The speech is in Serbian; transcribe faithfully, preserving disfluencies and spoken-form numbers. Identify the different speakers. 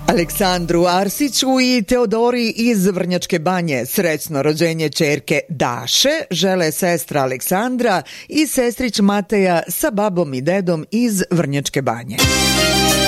Speaker 1: Aleksandru Arsiću i Teodori iz Vrnjačke Banje srećno rođenje ćerke Daše žele sestra Aleksandra i sestrić Mateja sa babom i dedom iz Vrnjačke Banje.